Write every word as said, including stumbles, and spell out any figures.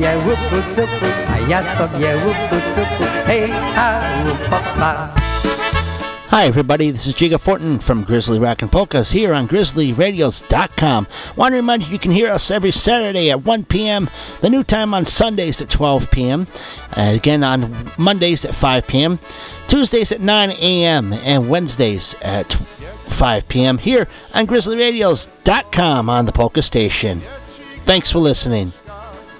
yeah, whoop, whoop, whoop, whoop. Hi-ya-sum, yeah, whoop, whoop, whoop, whoop. Hey, ha, whoop, pa, Hi everybody, this is Jiga Fortin from Grizzly Rockin' Polkas here on Grizzly Radios dot com. Want to remind you you can hear us every Saturday at one p.m., the new time on Sundays at twelve p.m., uh, again on Mondays at five p.m., Tuesdays at nine a.m., and Wednesdays at five p.m. here on Grizzly Radios dot com on the Polka Station. Thanks for listening.